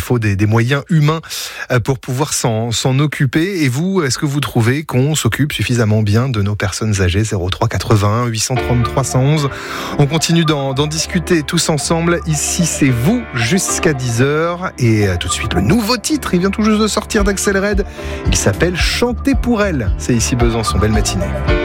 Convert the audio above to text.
faut des moyens humains pour pouvoir s'en occuper. Et vous, est-ce que vous trouvez qu'on s'occupe suffisamment bien de nos personnes âgées? 03 81 833 111. On continue d'en discuter tous ensemble. Ici, c'est vous jusqu'à 10h. Et tout de suite, le nouveau titre, il vient tout juste de sortir d'Axel Red. Il s'appelle Chanter pour elle. C'est ici Besançon. Belle matinée.